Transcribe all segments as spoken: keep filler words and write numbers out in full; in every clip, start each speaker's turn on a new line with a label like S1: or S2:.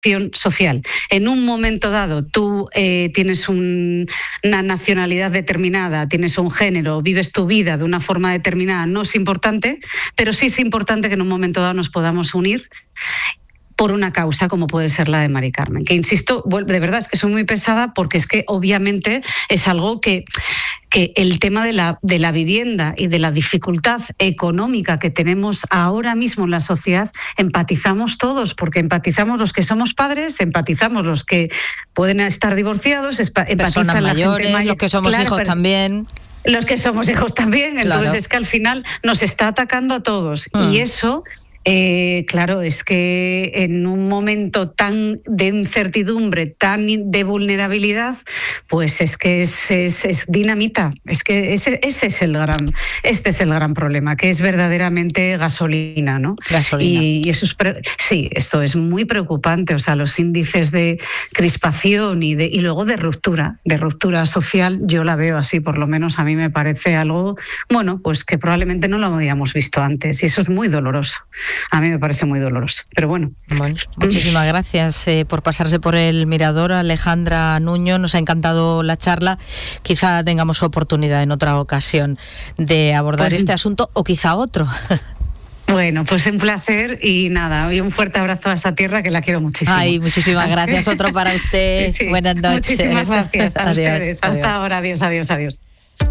S1: social. En un momento dado tú eh, tienes un, una nacionalidad determinada, tienes un género, vives tu vida de una forma determinada, no es importante, pero sí es importante que en un momento dado nos podamos unir por una causa como puede ser la de Mari Carmen, que insisto, de verdad es que soy muy pesada porque es que obviamente es algo que, que el tema de la, de la vivienda y de la dificultad económica que tenemos ahora mismo en la sociedad, empatizamos todos, porque empatizamos los que somos padres, empatizamos los que pueden estar divorciados, empatizan
S2: personas
S1: la
S2: mayores,
S1: gente mayor,
S2: los que somos claro, hijos también.
S1: Los que somos hijos también, entonces claro. Es que al final nos está atacando a todos mm. y eso... Eh, claro, es que en un momento tan de incertidumbre, tan de vulnerabilidad, pues es que es, es, es dinamita. Es que ese, ese es el gran, este es el gran problema, que es verdaderamente gasolina, ¿no?
S2: Gasolina.
S1: Y, y eso es, sí, esto es muy preocupante. O sea, los índices de crispación y de y luego de ruptura, de ruptura social, yo la veo así, por lo menos a mí me parece algo, bueno, pues que probablemente no lo habíamos visto antes y eso es muy doloroso. A mí me parece muy doloroso, pero bueno.
S2: Bueno, muchísimas gracias eh, por pasarse por el Mirador, Alejandra Nuño. Nos ha encantado la charla. Quizá tengamos oportunidad en otra ocasión de abordar pues, este asunto o quizá otro.
S1: Bueno, pues un placer y nada, y un fuerte abrazo a esa tierra que la quiero muchísimo.
S2: Ay, muchísimas gracias. Otro para usted.
S1: Sí, sí.
S2: Buenas noches.
S1: Muchísimas gracias a
S2: adiós,
S1: ustedes. Hasta
S2: adiós.
S1: ahora. Adiós, adiós, adiós.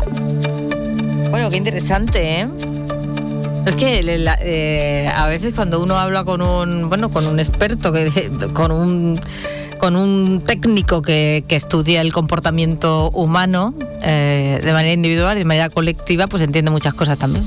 S2: Bueno, qué interesante, ¿eh? Es que eh, a veces cuando uno habla con un bueno con un experto, que, con un con un técnico que, que estudia el comportamiento humano eh, de manera individual y de manera colectiva, pues entiende muchas cosas también.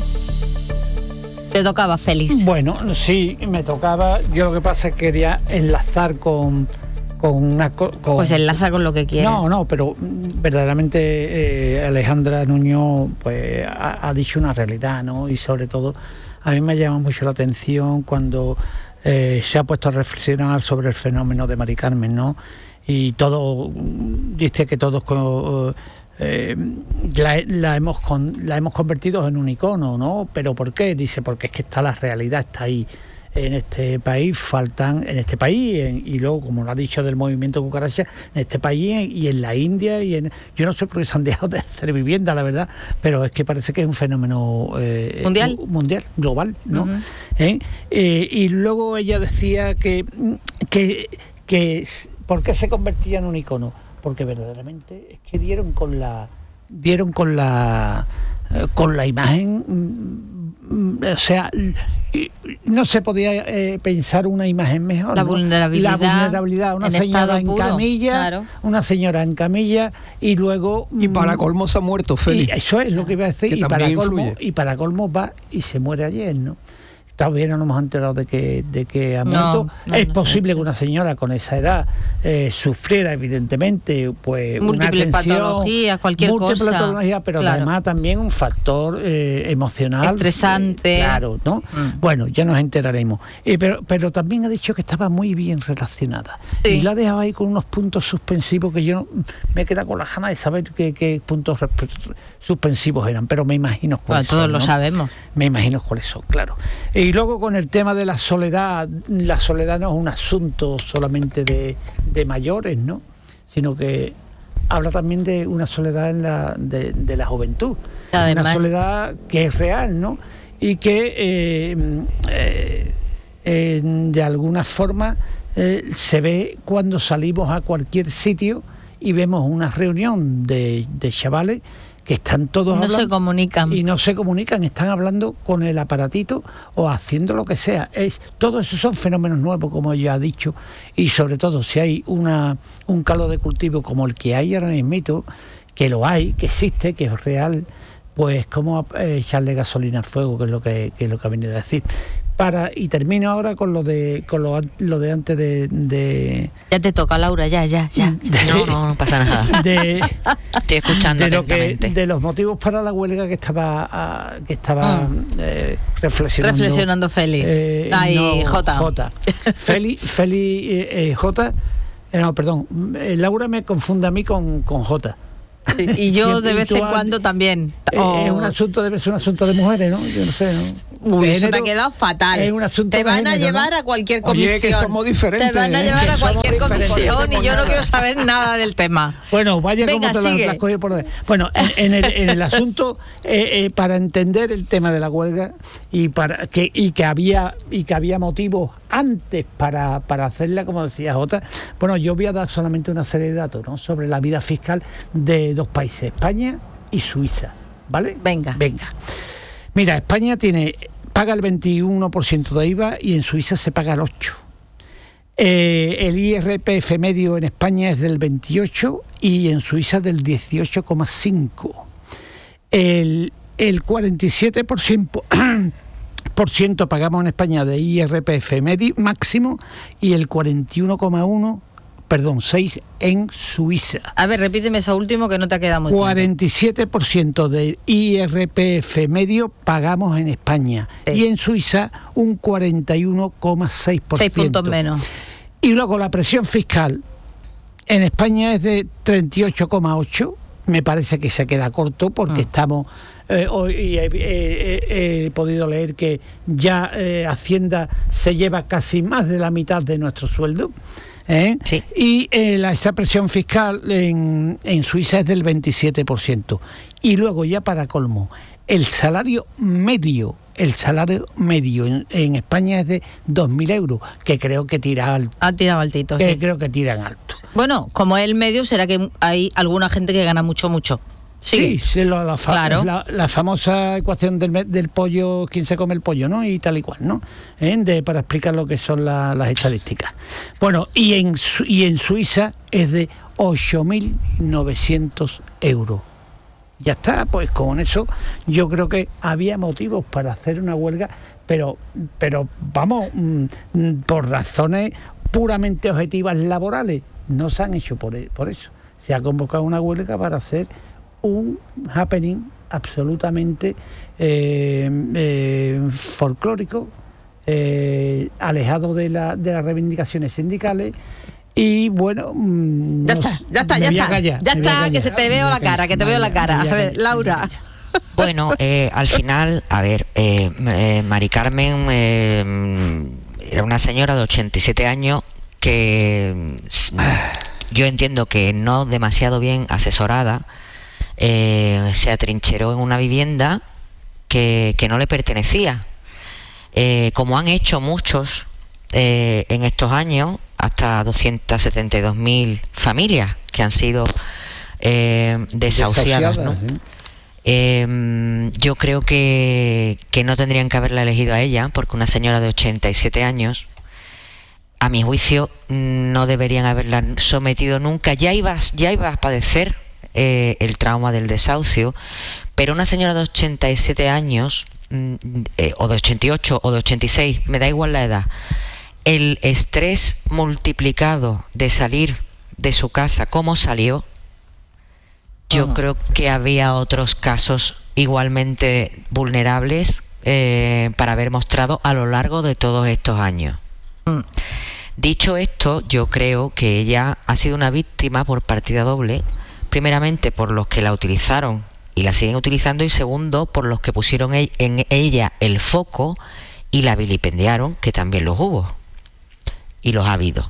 S2: ¿Te tocaba, Félix?
S3: Bueno, sí, me tocaba. Yo lo que pasa es que quería enlazar con, con una... Con,
S2: pues enlaza con lo que quieras.
S3: No, no, pero verdaderamente eh, Alejandra Nuño pues ha, ha dicho una realidad, ¿no? Y sobre todo, a mí me llama mucho la atención cuando eh, se ha puesto a reflexionar sobre el fenómeno de Mari Carmen, ¿no? Y todo, dice que todos... Eh, la, la, hemos con, la hemos convertido en un icono, ¿no? ¿Pero por qué? Dice, porque es que está la realidad, está ahí. En este país faltan, en este país, en, y luego, como lo ha dicho del movimiento cucaracha, en este país en, y en la India, y en, yo no sé por qué se han dejado de hacer vivienda, la verdad, pero es que parece que es un fenómeno eh,
S2: mundial,
S3: mundial, global, ¿no?
S2: Uh-huh.
S3: ¿Eh? Eh, y luego ella decía que, que, que ¿por qué se convertía en un icono? Porque verdaderamente es que dieron con la dieron con la eh, con la imagen, mm, o sea, no se podía eh, pensar una imagen mejor.
S2: La
S3: ¿no?
S2: vulnerabilidad,
S3: la vulnerabilidad, una señora en
S2: puro,
S3: camilla,
S2: claro.
S3: una señora en camilla y luego
S4: y para colmo se ha muerto, Félix.
S3: Eso es lo que iba a decir.
S4: Que
S3: y para colmo
S4: influye.
S3: y para colmo va y se muere ayer, ¿no? Todavía no nos hemos enterado de que, de que ha muerto.
S2: No, no,
S3: es
S2: no
S3: posible que una señora con esa edad eh, sufriera, evidentemente, pues
S2: múltiples
S3: una tensión,
S2: patologías, cualquier
S3: múltiples
S2: cosa.
S3: patologías, pero
S2: claro.
S3: además también un factor eh, emocional.
S2: Estresante.
S3: Eh, claro, ¿no?
S2: Mm.
S3: Bueno, ya nos enteraremos. Eh, pero, pero también ha dicho que estaba muy bien relacionada. Sí. Y la ha dejado ahí con unos puntos suspensivos que yo me he quedado con la gana de saber qué, qué puntos suspensivos eran, pero me imagino cuáles
S2: bueno, todos
S3: son.
S2: lo
S3: ¿no?
S2: sabemos.
S3: Me imagino cuáles son, claro. Y luego con el tema de la soledad, la soledad no es un asunto solamente de, de mayores, ¿no? Sino que habla también de una soledad en la, de, de la juventud.
S2: Además,
S3: una soledad que es real, ¿no? Y que eh, eh, eh, de alguna forma eh, se ve cuando salimos a cualquier sitio y vemos una reunión de, de chavales que están todos
S2: no
S3: hablando
S2: se comunican
S3: y no se comunican, están hablando con el aparatito o haciendo lo que sea. Es todo eso son fenómenos nuevos, como ya ha dicho, y sobre todo si hay una un caldo de cultivo como el que hay ahora mismo, que lo hay, que existe, que es real, pues como eh, echarle gasolina al fuego, que es lo que, que es lo que ha venido a decir. Para, y termino ahora con lo de con lo, lo de antes de, de...
S2: Ya te toca, Laura, ya, ya, ya.
S3: De,
S5: no, no, no pasa nada.
S3: De,
S5: Estoy escuchando
S3: de lo que,
S5: atentamente.
S3: de los motivos para la huelga que estaba uh, que estaba mm. eh, reflexionando.
S2: Reflexionando Félix.
S3: Eh,
S2: Ay,
S3: no,
S2: Jota.
S3: Jota. Félix, Félix, eh, eh, Jota. Eh, no, perdón. Eh, Laura me confunde a mí con, con Jota.
S2: Sí, y yo
S3: Siempre-
S2: de
S3: y
S2: vez
S3: tú
S2: en
S3: has-
S2: cuando también.
S3: Eh,
S2: Oh.
S3: Es un asunto, debe ser un asunto de mujeres, ¿no? Yo no sé, ¿no?
S2: Uy,
S3: De
S2: eso te ha
S3: género,
S2: quedado fatal.
S3: es un asunto
S2: Te
S3: de
S2: van a
S3: género,
S2: llevar
S3: ¿no?
S2: a cualquier
S4: Oye,
S2: comisión.
S4: que somos diferentes,
S2: Te van a
S4: ¿eh?
S2: llevar
S3: Que
S2: a
S3: somos
S2: cualquier
S3: diferentes,
S2: comisión y
S3: por
S2: yo no
S3: nada.
S2: quiero saber nada del tema.
S3: Bueno, vaya
S2: Venga,
S3: como te
S2: sigue.
S3: las cogido por... Bueno, en, en el, en el asunto, eh, eh, para entender el tema de la huelga y para que y que había y que había motivos antes para, para hacerla, como decía Jota, bueno, yo voy a dar solamente una serie de datos, ¿no?, sobre la vida fiscal de dos países, España y Suiza, ¿vale?
S2: Venga.
S3: Venga. Mira, España tiene paga el veintiuno por ciento de I V A y en Suiza se paga el ocho por ciento. Eh, el I R P F medio en España es del veintiocho por ciento y en Suiza del dieciocho coma cinco por ciento. El, el cuarenta y siete por ciento, por ciento pagamos en España de I R P F medio máximo y el cuarenta y uno coma uno, perdón, seis en Suiza.
S2: A ver, repíteme eso último que no te ha quedado muy claro.
S3: cuarenta y siete por ciento de I R P F medio pagamos en España
S2: Sí.
S3: y en Suiza un cuarenta y uno coma seis por ciento.
S2: Seis puntos menos.
S3: Y luego la presión fiscal en España es de treinta y ocho coma ocho. Me parece que se queda corto porque
S2: Mm.
S3: estamos... eh, hoy he, he- he podido leer que ya eh, Hacienda se lleva casi más de la mitad de nuestro sueldo. ¿eh?
S5: Sí.
S3: Y eh, la, esa presión fiscal en, en Suiza es del veintisiete por ciento. Y luego ya para colmo, el salario medio, el salario medio en, en España es de dos mil euros, que creo que tira alto.
S2: Ha tirado altito,
S3: Que
S2: sí.
S3: creo que tiran alto.
S2: Bueno, como es el medio, será que hay alguna gente que gana mucho, mucho. Sigue.
S3: Sí, sí, lo- la, fa-
S2: Claro.
S3: la, la famosa ecuación del, me- del pollo, quién se come el pollo, ¿no? Y tal y cual, ¿no? ¿Eh? De, para explicar lo que son la- las estadísticas. Bueno, y en, Su- y en Suiza es de ocho mil novecientos euros. Ya está, pues con eso yo creo que había motivos para hacer una huelga, pero, pero vamos, mm, mm, por razones puramente objetivas laborales, no se han hecho por, e- por eso. Se ha convocado una huelga para hacer un happening absolutamente eh, eh, folclórico, eh, alejado de, la, de las reivindicaciones sindicales. Y bueno, mm,
S2: Ya
S3: no
S2: está,
S3: s-
S2: ya está,
S3: me
S2: ya
S3: voy a
S2: está.
S3: callar,
S2: Ya
S3: me voy a
S2: está, que
S3: callar,
S2: se te
S3: me
S2: veo
S3: voy a
S2: la cara,
S3: callar,
S2: que te
S3: me
S2: veo
S3: voy
S2: la
S3: a-
S2: cara.
S3: me voy
S2: A ver,
S3: callar, me voy a
S2: Laura.
S3: callar.
S5: Bueno, eh, al final, a ver, eh, eh, Mari Carmen eh, era una señora de ochenta y siete años que mm, yo entiendo que no demasiado bien asesorada, eh, se atrincheró en una vivienda que, que no le pertenecía, eh, como han hecho muchos eh, en estos años, hasta doscientas setenta y dos mil familias que han sido eh, desahuciadas, ¿no?
S3: Desahuciadas, ¿eh?
S5: Eh, yo creo que, que no tendrían que haberla elegido a ella, porque una señora de ochenta y siete años, a mi juicio, no deberían haberla sometido nunca. Ya iba, ya iba a padecer eh, el trauma del desahucio, pero una señora de ochenta y siete años, mm, eh, o de ochenta y ocho, o de ochenta y seis, me da igual la edad, el estrés multiplicado de salir de su casa como salió, yo
S3: Ajá.
S5: creo que había otros casos igualmente vulnerables eh, para haber mostrado a lo largo de todos estos años.
S2: Mm.
S5: Dicho esto, yo creo que ella ha sido una víctima por partida doble, primeramente por los que la utilizaron y la siguen utilizando, y segundo, por los que pusieron e- en ella el foco y la vilipendiaron, que también los hubo y los ha habido.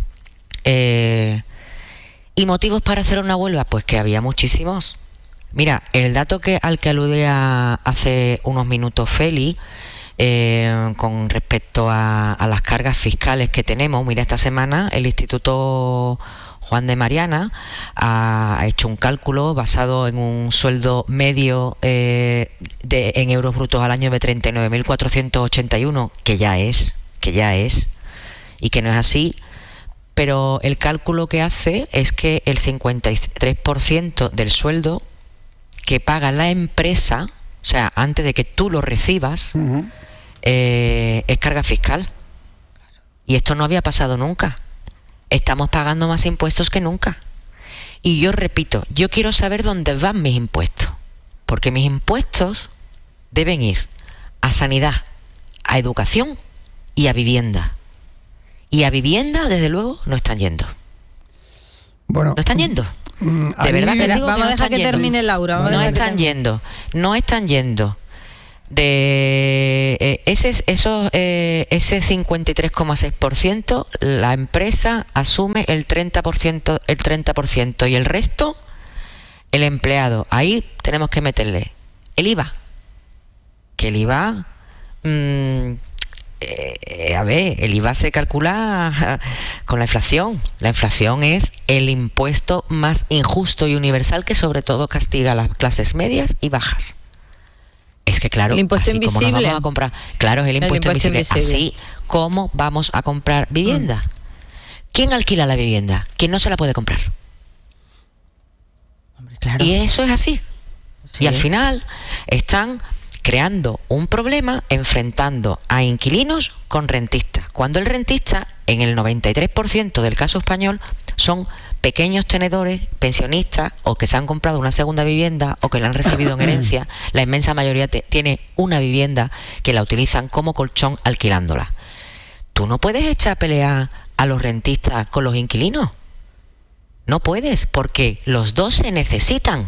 S5: Eh, ¿Y motivos para hacer una huelga? Pues que había muchísimos. Mira, el dato que al que aludía hace unos minutos Feli, eh, con respecto a, a las cargas fiscales que tenemos, mira, esta semana el Instituto Juan de Mariana ha, ha hecho un cálculo basado en un sueldo medio eh, de, en euros brutos al año de treinta y nueve mil cuatrocientos ochenta y uno, que ya es, que ya es, y que no es así. Pero el cálculo que hace es que el cincuenta y tres por ciento del sueldo que paga la empresa, o sea, antes de que tú lo recibas,
S3: Ujú.
S5: eh, es carga fiscal. Y esto no había pasado nunca. Estamos pagando más impuestos que nunca. Y yo repito, yo quiero saber dónde van mis impuestos. Porque mis impuestos deben ir a sanidad, a educación y a vivienda. Y a vivienda, desde luego, no están yendo.
S4: Bueno,
S5: No están yendo. Mm, de verdad que digo,
S2: vamos a
S5: no
S2: dejar que
S5: yendo.
S2: termine Laura. Vamos
S5: No
S2: a
S5: están yendo, no están yendo. De eh, ese, esos, eh, ese cincuenta y tres coma seis por ciento, la empresa asume el treinta por ciento, el treinta por ciento y el resto, el empleado. Ahí tenemos que meterle el I V A. Que el I V A, mmm, eh, a ver, el I V A se calcula con la inflación. La inflación es el impuesto más injusto y universal que sobre todo castiga a las clases medias y bajas. Es que claro,
S2: el impuesto
S5: así
S2: invisible.
S5: como nos vamos a comprar, claro, es el impuesto, el impuesto invisible. invisible. Así como vamos a comprar vivienda. Mm. ¿Quién alquila la vivienda? ¿Quién no se la puede comprar?
S2: Hombre, claro.
S5: Y eso es así.
S2: así
S5: y al
S2: es.
S5: final están creando un problema enfrentando a inquilinos con rentistas. Cuando el rentista, en el noventa y tres por ciento del caso español, son pequeños tenedores, pensionistas, o que se han comprado una segunda vivienda o que la han recibido en herencia. La inmensa mayoría te, tiene una vivienda que la utilizan como colchón alquilándola. ¿Tú no puedes echar a pelear a los rentistas con los inquilinos? No puedes, porque los dos se necesitan.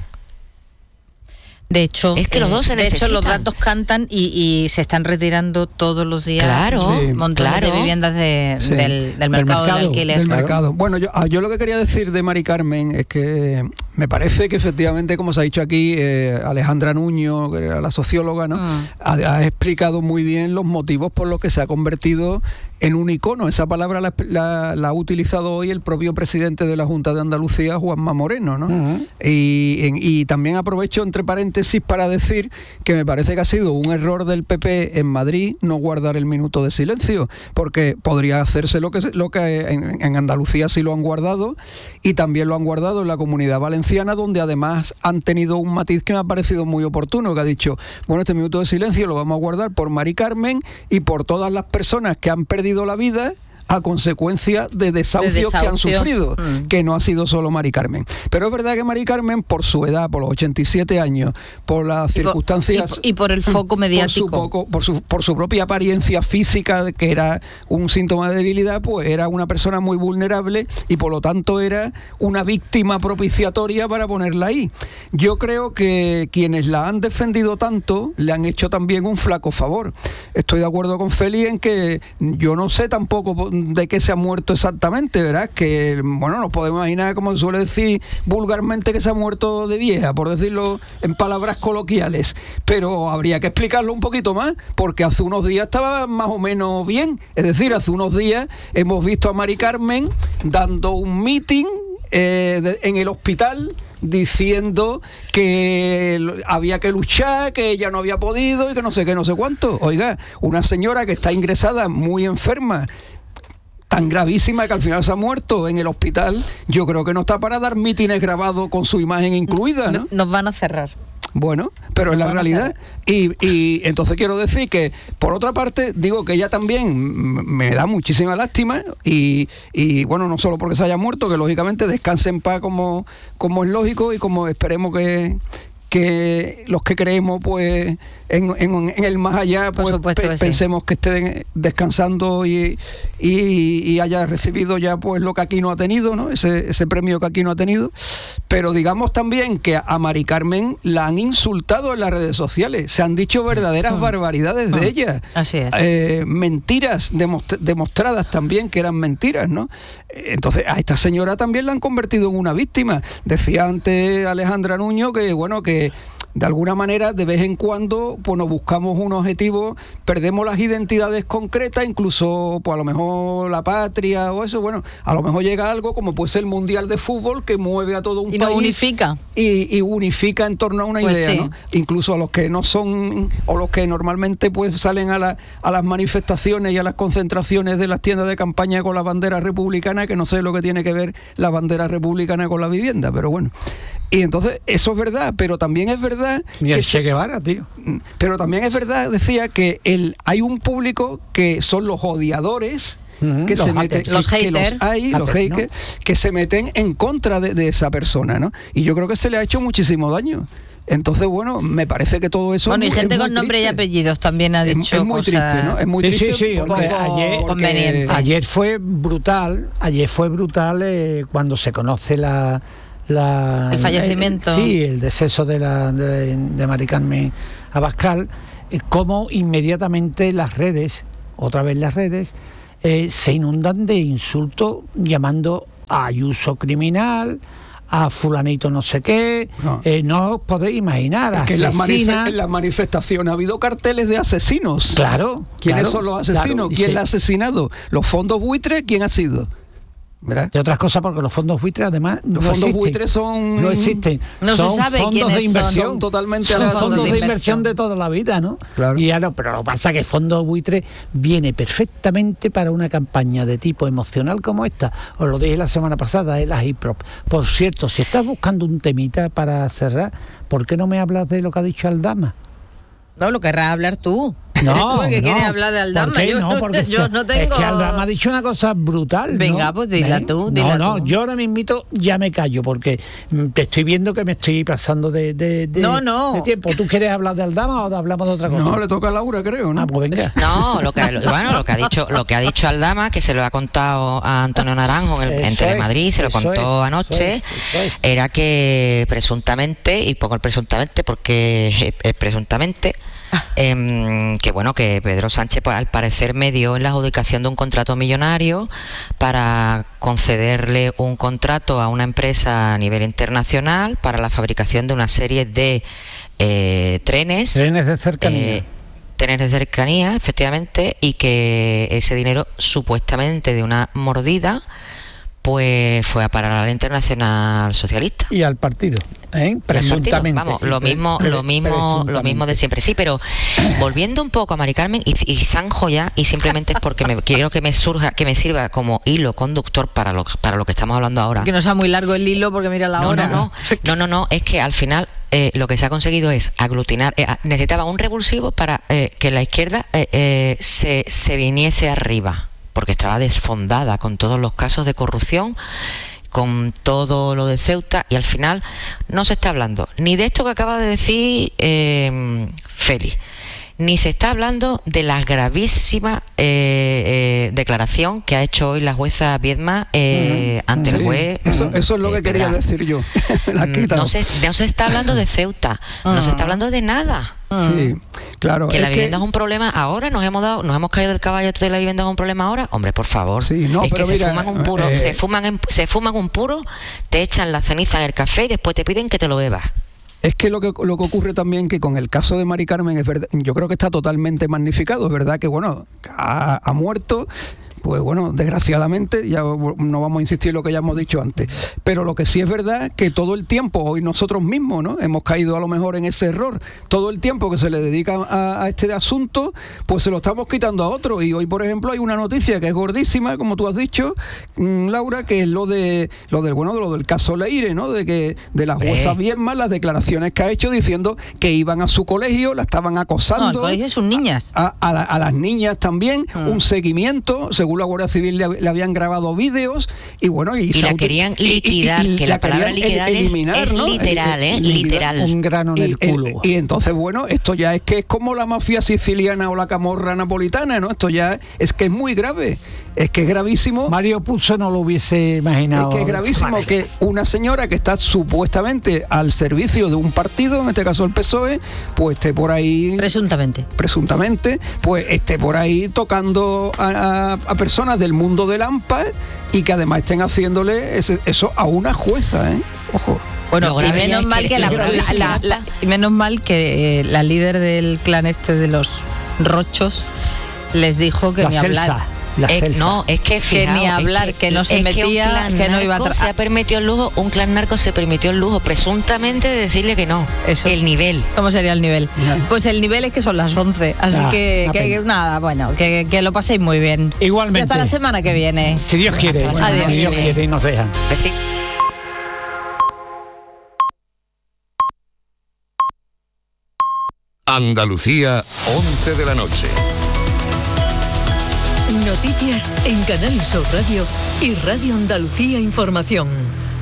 S2: De hecho,
S5: es que los dos se
S2: de
S5: necesitan.
S2: hecho los datos cantan y, y se están retirando todos los días
S5: claro, sí,
S2: montones
S5: claro.
S2: de viviendas de,
S4: sí.
S2: del, del, mercado, del mercado del alquiler.
S4: Del mercado. Bueno, yo, yo lo que quería decir de Mari Carmen es que me parece que efectivamente, como se ha dicho aquí, eh, Alejandra Nuño, que era la socióloga, ¿no? Mm. Ha, ha explicado muy bien los motivos por los que se ha convertido en un icono. Esa palabra la, la, la ha utilizado hoy el propio presidente de la Junta de Andalucía, Juanma Moreno, ¿no? Uh-huh. y, y, y también aprovecho entre paréntesis para decir que me parece que ha sido un error del P P en Madrid no guardar el minuto de silencio, porque podría hacerse lo que, lo que en, en Andalucía sí lo han guardado, y también lo han guardado en la Comunidad Valenciana, donde además han tenido un matiz que me ha parecido muy oportuno, que ha dicho, bueno, este minuto de silencio lo vamos a guardar por Mari Carmen y por todas las personas que han perdido la vida a consecuencia de desahucios de desahucio. que han sufrido, mm. que no ha sido solo Mari Carmen. Pero es verdad que Mari Carmen, por su edad, por los ochenta y siete años, por las
S2: y
S4: circunstancias...
S2: Por, y, por, y por el foco mediático.
S4: Por su, poco, por, su, por su propia apariencia física, que era un síntoma de debilidad, pues era una persona muy vulnerable y por lo tanto era una víctima propiciatoria para ponerla ahí. Yo creo que quienes la han defendido tanto le han hecho también un flaco favor. Estoy de acuerdo con Feli en que yo no sé tampoco de qué se ha muerto exactamente, ¿verdad? Que, bueno, nos podemos imaginar, como se suele decir vulgarmente, que se ha muerto de vieja, por decirlo en palabras coloquiales, pero habría que explicarlo un poquito más, porque hace unos días estaba más o menos bien, es decir, hace unos días hemos visto a Mari Carmen dando un meeting eh, de, en el hospital, diciendo que había que luchar, que ella no había podido y que no sé qué, no sé cuánto. Oiga, una señora que está ingresada muy enferma, tan gravísima que al final se ha muerto en el hospital, yo creo que no está para dar mítines grabados con su imagen incluida, ¿no?
S2: Nos van a cerrar.
S4: Bueno, pero es la realidad. Y, y entonces quiero decir que, por otra parte, digo que ella también me da muchísima lástima y, y bueno, no solo porque se haya muerto, que lógicamente descanse en paz como, como es lógico y como esperemos que... que los que creemos pues en, en, en el más allá pues
S2: supuesto
S4: pe-
S2: que
S4: pensemos
S2: sí.
S4: que esté descansando y, y, y haya recibido ya pues lo que aquí no ha tenido, ¿no? Ese, ese premio que aquí no ha tenido. Pero digamos también que a Mari Carmen la han insultado en las redes sociales, se han dicho verdaderas mm. barbaridades de mm. ella.
S2: Así es.
S4: Eh, mentiras demostra- demostradas también que eran mentiras, ¿no? Entonces a esta señora también la han convertido en una víctima. Decía antes Alejandra Nuño que bueno, que de alguna manera de vez en cuando pues nos buscamos un objetivo, perdemos las identidades concretas, incluso pues a lo mejor la patria o eso, bueno, a lo mejor llega algo como puede ser el Mundial de Fútbol que mueve a todo un
S2: y
S4: país.
S2: Y unifica.
S4: Y, y unifica en torno a una
S2: pues
S4: idea,
S2: sí.
S4: ¿no? Incluso a los que no son, o los que normalmente pues salen a, la, a las manifestaciones y a las concentraciones de las tiendas de campaña con la bandera republicana, que no sé lo que tiene que ver la bandera republicana con la vivienda, pero bueno. Y entonces eso es verdad, pero también es verdad
S3: y el
S4: que
S3: Che Guevara, tío.
S4: Pero también es verdad, decía, que el hay un público que son los odiadores, uh-huh, que
S2: los
S4: se meten,
S2: los
S4: que,
S2: haters,
S4: que los hay, haters, los haters, ¿no? que se meten en contra de, de esa persona, ¿no? Y yo creo que se le ha hecho muchísimo daño. Entonces, bueno, me parece que todo eso...
S2: Bueno, y
S4: es
S2: gente
S4: muy
S2: con nombre
S4: triste.
S2: y apellidos también ha dicho
S4: es, es muy
S2: cosas...
S4: triste, ¿no? Es muy
S3: sí,
S4: triste.
S3: Sí, sí,
S4: porque,
S3: ayer,
S2: conveniente.
S3: ayer fue brutal, ayer fue brutal eh, cuando se conoce la... la,
S2: el fallecimiento.
S3: El, sí, el deceso de, la, de, de Mari Carmen Abascal, eh, cómo inmediatamente las redes, otra vez las redes, eh, se inundan de insultos llamando a Ayuso criminal, a fulanito no sé qué, no, eh, no os podéis imaginar,
S4: es que en la, manif- en la manifestación ha habido carteles de asesinos.
S3: Claro.
S4: ¿Quiénes
S3: claro,
S4: son los asesinos?
S3: claro,
S4: ¿Quién
S3: sí.
S4: la ha asesinado? ¿Los fondos buitres? ¿Quién ha sido? ¿Verdad?
S3: De otras cosas, porque los fondos buitres además
S4: los
S3: no
S4: fondos
S3: existen.
S4: buitres son
S3: no existen,
S2: no
S3: son
S2: se sabe
S3: fondos de inversión,
S2: son,
S4: totalmente
S3: son
S4: aleatorios.
S3: fondos de inversión.
S2: inversión
S3: de toda la vida, ¿no?
S4: Claro.
S3: Y ahora, pero lo que pasa es que fondos buitres viene perfectamente para una campaña de tipo emocional como esta. Os lo dije la semana pasada, es la hip hop. Por cierto, si estás buscando un temita para cerrar, ¿por qué no me hablas de lo que ha dicho Aldama?
S2: No, lo querrás hablar tú.
S3: No,
S2: Eres tú el que
S3: no.
S2: quieres hablar de Aldama.
S3: ¿Por qué?
S2: Yo
S3: No,
S2: no,
S3: porque
S2: yo
S3: se-
S2: no tengo...
S3: Es que Aldama ha dicho una cosa brutal.
S2: Venga,
S3: ¿no?
S2: pues dila
S3: ¿Eh?
S2: tú, dila
S3: No, no,
S2: tú.
S3: yo ahora mismito ya me callo porque mm, te estoy viendo que me estoy pasando de, de, de,
S2: No, no.
S3: de tiempo. ¿Tú quieres hablar de Aldama o hablamos de otra cosa?
S4: No, le toca a Laura, creo, ¿no?
S3: Ah, pues venga.
S5: No, lo que, lo- bueno, lo que ha dicho, lo que ha dicho Aldama, que se lo ha contado a Antonio Naranjo en, el, en
S3: Eso
S5: Telemadrid,
S3: es,
S5: se lo
S3: eso
S5: contó
S3: es,
S5: anoche,
S3: eso es, eso es.
S5: era que presuntamente, y pongo el presuntamente porque es, es presuntamente, em, que bueno, que Pedro Sánchez pues, al parecer me dio en la adjudicación de un contrato millonario para concederle un contrato a una empresa a nivel internacional para la fabricación de una serie de eh, trenes.
S3: Trenes de cercanía.
S5: Eh, trenes de cercanía, efectivamente, y que ese dinero supuestamente de una mordida pues fue a parar a la Internacional Socialista.
S3: Y al partido, ¿eh?
S5: Y al
S3: Presuntamente.
S5: partido, vamos, lo mismo,
S3: Pre-
S5: lo mismo,
S3: presuntamente.
S5: lo mismo de siempre. Sí, pero volviendo un poco a Mari Carmen y, y zanjo ya, y simplemente es porque me, quiero que me surja, que me sirva como hilo conductor para lo, para lo que estamos hablando ahora.
S2: Que no sea muy largo el hilo porque mira la
S5: No,
S2: hora.
S5: no, no, no, no, no, es que al final eh, lo que se ha conseguido es aglutinar, eh, necesitaba un revulsivo para eh, que la izquierda eh, eh, se, se viniese arriba, porque estaba desfondada con todos los casos de corrupción, con todo lo de Ceuta, y al final no se está hablando ni de esto que acaba de decir eh, Félix, ni se está hablando de la gravísima eh, eh, declaración que ha hecho hoy la jueza Viedma eh, uh-huh. ante
S4: sí,
S5: el juez.
S4: Eso, eso es lo que
S5: eh,
S4: quería
S5: ¿verdad?
S4: decir yo. La
S5: no, se, no se está hablando de Ceuta, uh-huh. no se está hablando de nada.
S4: Sí, claro.
S5: Que
S4: es
S5: la vivienda
S4: que...
S5: es un problema ahora, nos hemos dado, nos hemos caído del caballo de la vivienda es un problema ahora, hombre, por favor.
S4: Sí, no,
S5: es
S4: pero
S5: que
S4: mira,
S5: se fuman un puro,
S4: eh...
S5: se fuman en, se fuman un puro, te echan la ceniza en el café y después te piden que te lo bebas.
S4: Es que lo que lo que ocurre también que con el caso de Mari Carmen es verdad, yo creo que está totalmente magnificado, es verdad que bueno, ha, ha muerto. Pues bueno, desgraciadamente, ya no vamos a insistir en lo que ya hemos dicho antes, pero lo que sí es verdad que todo el tiempo, hoy nosotros mismos, ¿no? Hemos caído a lo mejor en ese error, todo el tiempo que se le dedica a, a este asunto, pues se lo estamos quitando a otro, y hoy por ejemplo hay una noticia que es gordísima, como tú has dicho, mmm, Laura, que es lo de lo del bueno, de lo del caso Leire, ¿no? De que de la jueza Viedma, las declaraciones que ha hecho diciendo que iban a su colegio, la estaban acosando.
S2: No, el colegio son niñas.
S4: A, a, la, a las niñas también, mm. un seguimiento, según la Guardia Civil le, le habían grabado vídeos y bueno y,
S5: y la querían liquidar, y, y, y que la, la palabra liquidar el, eliminar, es, ¿no? es literal, ¿eh? Literal.
S3: Un grano en el
S4: y,
S3: culo.
S4: Y, y entonces bueno, esto ya es que es como la mafia siciliana o la camorra napolitana, ¿no? Esto ya es que es muy grave. Es que es gravísimo.
S3: Mario Puzo no lo hubiese imaginado.
S4: Es que es gravísimo que una señora que está supuestamente al servicio de un partido, en este caso el P S O E, pues esté por ahí.
S2: Presuntamente.
S4: Presuntamente, pues esté por ahí tocando a, a, a personas del mundo del A M P A y que además estén haciéndole ese, eso a una jueza, ¿eh? Ojo.
S2: Bueno, y menos mal que, que la, la, la, la, y menos mal que eh, la líder del clan este de los Rochos les dijo que
S3: la
S2: ni
S3: Celsa.
S2: hablar.
S5: La eh, no, es que fijaos,
S2: que ni hablar,
S5: es
S2: que, que no se metía, que, que no iba a tra-
S5: se ha permitido el lujo, un clan narco se permitió el lujo presuntamente de decirle que no.
S2: Eso.
S5: El nivel.
S2: ¿Cómo sería el nivel? Yeah. Pues el nivel es que son las once, así nah, que, que, que nada, bueno, que, que lo paséis muy bien.
S3: Igualmente.
S2: Y hasta la semana que viene.
S3: Si Dios quiere.
S2: Bueno,
S3: si Dios quiere y nos dejan.
S5: Pues sí.
S6: Andalucía, once de la noche.
S7: Noticias en Canal Sur Radio y Radio Andalucía Información.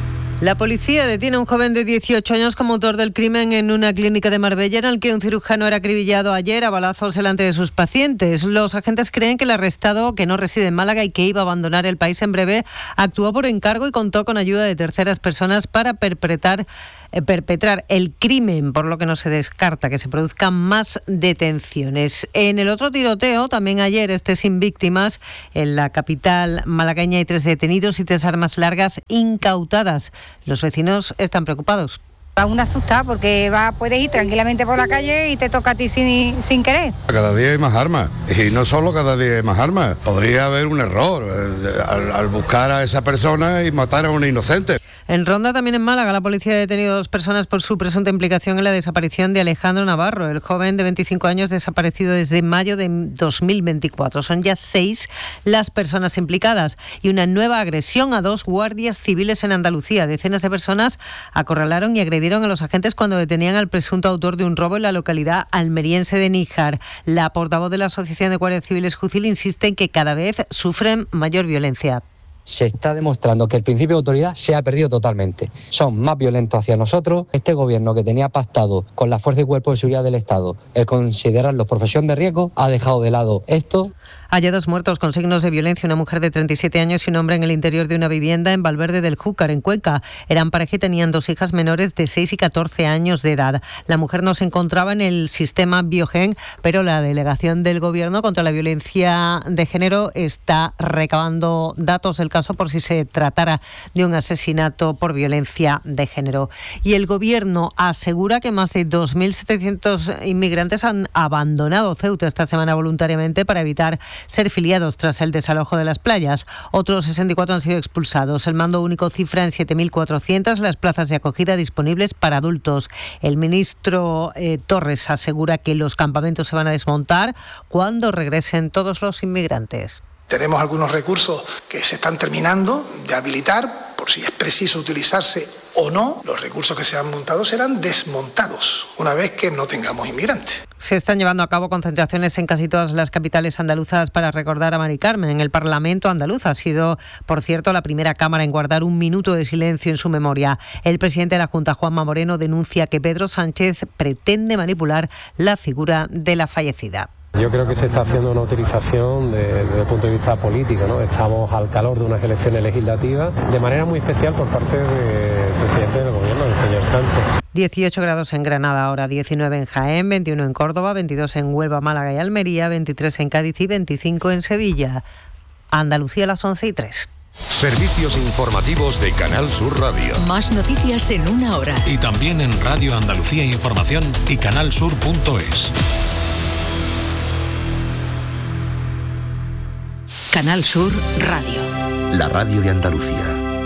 S2: La policía detiene a un joven de dieciocho años como autor del crimen en una clínica de Marbella en el que un cirujano era acribillado ayer a balazos delante de sus pacientes. Los agentes creen que el arrestado, que no reside en Málaga y que iba a abandonar el país en breve, actuó por encargo y contó con ayuda de terceras personas para perpetrar perpetrar el crimen, por lo que no se descarta que se produzcan más detenciones. En el otro tiroteo, también ayer, este sin víctimas, en la capital malagueña hay tres detenidos y tres armas largas incautadas. Los vecinos están preocupados.
S7: Aún asustada porque va, puedes ir tranquilamente por la calle y te toca a ti sin, sin querer.
S8: Cada día hay más armas y no solo cada día hay más armas. Podría haber un error eh, al, al buscar a esa persona y matar a un inocente.
S2: En Ronda, también en Málaga, la policía ha detenido a dos personas por su presunta implicación en la desaparición de Alejandro Navarro, el joven de veinticinco años desaparecido desde mayo de dos mil veinticuatro. Son ya seis las personas implicadas y una nueva agresión a dos guardias civiles en Andalucía. Decenas de personas acorralaron y agredieron a los agentes cuando detenían al presunto autor de un robo en la localidad almeriense de Níjar. La portavoz de la Asociación de Guardias Civiles Jucil insiste en que cada vez sufren mayor violencia.
S9: Se está demostrando que el principio de autoridad se ha perdido totalmente. Son más violentos hacia nosotros. Este gobierno que tenía pactado con la Fuerza y Cuerpo de Seguridad del Estado el considerarlos profesión de riesgo ha dejado de lado esto.
S2: Hay dos muertos con signos de violencia, una mujer de treinta y siete años y un hombre en el interior de una vivienda en Valverde del Júcar, en Cuenca. Eran pareja y tenían dos hijas menores de seis y catorce años de edad. La mujer no se encontraba en el sistema Biogen, pero la Delegación del Gobierno contra la Violencia de Género está recabando datos del caso por si se tratara de un asesinato por violencia de género. Y el Gobierno asegura que más de dos mil setecientos inmigrantes han abandonado Ceuta esta semana voluntariamente para evitar ser filiados tras el desalojo de las playas. Otros sesenta y cuatro han sido expulsados. El mando único cifra en siete mil cuatrocientas las plazas de acogida disponibles para adultos. El ministro eh, Torres asegura que los campamentos se van a desmontar cuando regresen todos los inmigrantes.
S10: Tenemos algunos recursos que se están terminando de habilitar, por si es preciso utilizarse o no. Los recursos que se han montado serán desmontados una vez que no tengamos inmigrantes.
S2: Se están llevando a cabo concentraciones en casi todas las capitales andaluzas para recordar a Mari Carmen. En el Parlamento andaluz ha sido, por cierto, la primera Cámara en guardar un minuto de silencio en su memoria. El presidente de la Junta, Juanma Moreno, denuncia que Pedro Sánchez pretende manipular la figura de la fallecida.
S11: Yo creo que se está haciendo una utilización de, desde el punto de vista político, ¿no? Estamos al calor de unas elecciones legislativas, de manera muy especial por parte del presidente del gobierno, el señor Sánchez.
S2: dieciocho grados en Granada ahora, diecinueve en Jaén, veintiuno en Córdoba, veintidós en Huelva, Málaga y Almería, veintitrés en Cádiz y veinticinco en Sevilla. Andalucía a las once y tres.
S6: Servicios informativos de Canal Sur Radio.
S12: Más noticias en una hora.
S13: Y también en Radio Andalucía Información y canalsur punto es.
S12: Canal Sur Radio.
S6: La radio de Andalucía.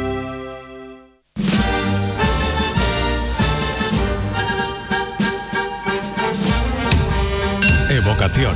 S13: Evocación.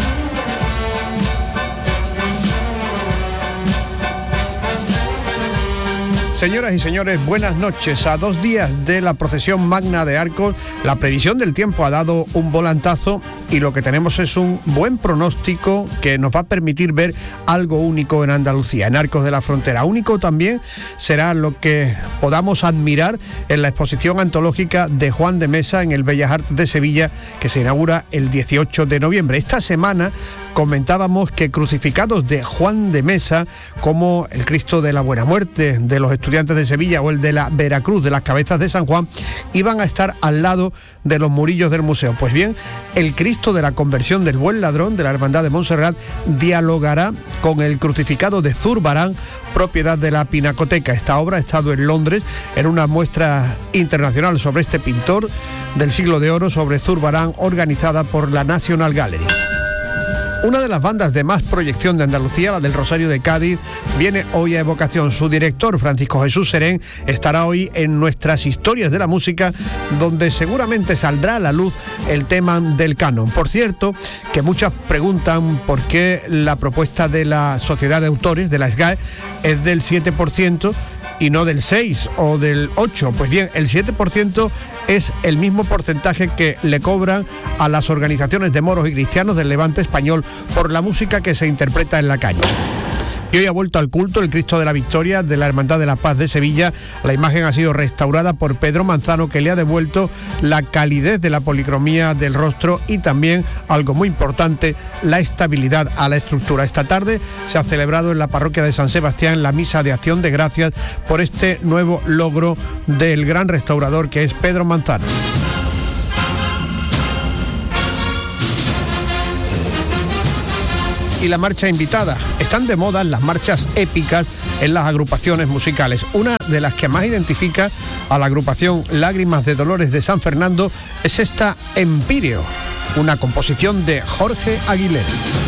S14: Señoras y señores, buenas noches. A dos días de la procesión magna de Arcos, la previsión del tiempo ha dado un volantazo y lo que tenemos es un buen pronóstico que nos va a permitir ver algo único en Andalucía, en Arcos de la Frontera. Único también será lo que podamos admirar en la exposición antológica de Juan de Mesa en el Bellas Artes de Sevilla, que se inaugura el dieciocho de noviembre. Esta semana comentábamos que crucificados de Juan de Mesa, como el Cristo de la Buena Muerte de los estudiantes de Sevilla o el de la Veracruz de las Cabezas de San Juan, iban a estar al lado de los murillos del museo. Pues bien, el Cristo de la Conversión del Buen Ladrón de la Hermandad de Montserrat dialogará con el crucificado de Zurbarán, propiedad de la Pinacoteca. Esta obra ha estado en Londres en una muestra internacional sobre este pintor del siglo de oro, sobre Zurbarán, organizada por la National Gallery. Una de las bandas de más proyección de Andalucía, la del Rosario de Cádiz, viene hoy a Evocación. Su director, Francisco Jesús Serén, estará hoy en Nuestras Historias de la Música, donde seguramente saldrá a la luz el tema del canon. Por cierto, que muchas preguntan por qué la propuesta de la Sociedad de Autores, de la S G A E, es del siete por ciento y no del seis o del ocho. Pues bien, el siete por ciento es el mismo porcentaje que le cobran a las organizaciones de moros y cristianos del Levante español por la música que se interpreta en la calle. Y hoy ha vuelto al culto el Cristo de la Victoria de la Hermandad de la Paz de Sevilla. La imagen ha sido restaurada por Pedro Manzano, que le ha devuelto la calidez de la policromía del rostro y también, algo muy importante, la estabilidad a la estructura. Esta tarde se ha celebrado en la parroquia de San Sebastián la misa de acción de gracias por este nuevo logro del gran restaurador que es Pedro Manzano. Y la marcha invitada. Están de moda las marchas épicas en las agrupaciones musicales. Una de las que más identifica a la agrupación Lágrimas de Dolores de San Fernando es esta Empíreo, una composición de Jorge Aguilera.